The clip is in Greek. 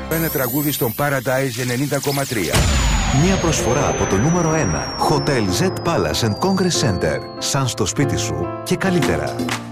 Ένα τραγούδι στον Paradise 90,3. Μια προσφορά από το νούμερο 1 Hotel Z Palace and Congress Center. Σαν στο σπίτι σου και καλύτερα.